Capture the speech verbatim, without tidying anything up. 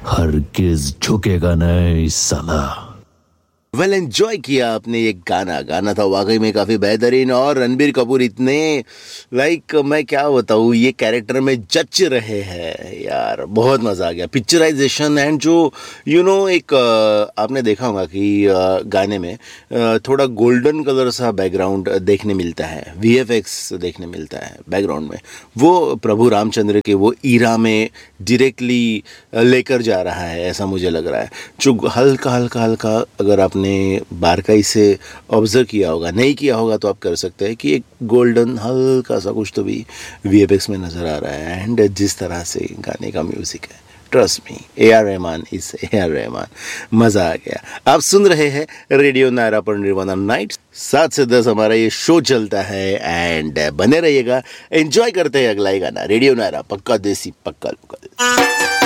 हरगिज झुकेगा नहीं साला। वेल well, एंजॉय किया आपने ये गाना गाना था वाकई में काफ़ी बेहतरीन। और रणबीर कपूर इतने लाइक मैं क्या बताऊँ, ये कैरेक्टर में जच रहे हैं यार, बहुत मज़ा आ गया। पिक्चराइजेशन एंड जो यू you नो know, एक आ, आपने देखा होगा कि आ, गाने में आ, थोड़ा गोल्डन कलर सा बैकग्राउंड देखने मिलता है, वीएफएक्स देखने मिलता है बैकग्राउंड में, वो प्रभु रामचंद्र के वो ईरा में डायरेक्टली लेकर जा रहा है, ऐसा मुझे लग रहा है। जो हल्का हल्का हल्का अगर आपने बारकाई से ऑब्जर्व किया होगा, नहीं किया होगा तो आप कर सकते हैं कि एक गोल्डन हल्का सा कुछ तो भी वीएफएक्स में नज़र आ रहा है। एंड जिस तरह से गाने का म्यूज़िक है, trust me, A R Rahman is A R Rahman, मज़ा आ गया। आप सुन रहे हैं रेडियो नायरा पर निर्वाणा नाइट्स, सात से दस हमारा ये शो चलता है एंड बने रहिएगा, एंजॉय करते हैं अगला ही गाना। रेडियो नायरा, पक्का देसी पक्का लोकल।